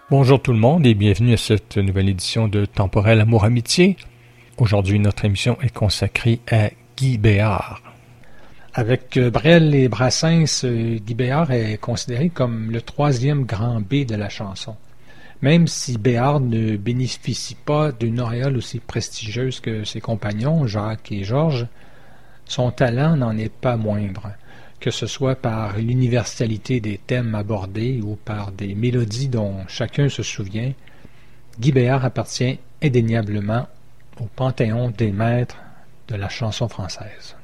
Bonjour tout le monde et bienvenue à cette nouvelle édition de Temporel Amour-Amitié. Aujourd'hui, notre émission est consacrée à Guy Béard. Avec Brel et Brassens, Guy Béard est considéré comme le troisième grand B de la chanson. Même si Béard ne bénéficie pas d'une auréole aussi prestigieuse que ses compagnons, Jacques et Georges, son talent n'en est pas moindre, que ce soit par l'universalité des thèmes abordés ou par des mélodies dont chacun se souvient. Guy Béard appartient indéniablement au panthéon des maîtres de la chanson française.